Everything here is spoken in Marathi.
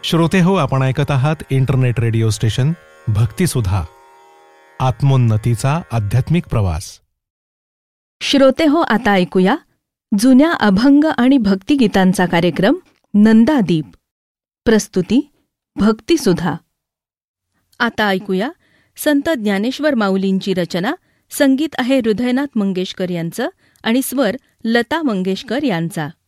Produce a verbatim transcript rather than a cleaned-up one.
श्रोते हो, आपण ऐकत आहात इंटरनेट रेडिओ स्टेशन भक्तिसुधा, आत्मोन्नतीचा आध्यात्मिक प्रवास. श्रोते हो, आता ऐकूया जुन्या अभंग आणि भक्तिगीतांचा कार्यक्रम नंदादीप. प्रस्तुती भक्तिसुधा. आता ऐकूया संत ज्ञानेश्वर माऊलींची रचना. संगीत आहे हृदयनाथ मंगेशकर यांचं आणि स्वर लता मंगेशकर यांचा.